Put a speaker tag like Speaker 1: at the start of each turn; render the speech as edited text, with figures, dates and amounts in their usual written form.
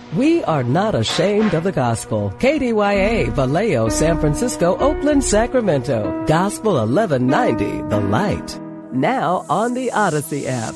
Speaker 1: We are not ashamed of the gospel. KDYA, Vallejo, San Francisco, Oakland, Sacramento. Gospel 1190, The Light. Now on the Odyssey app.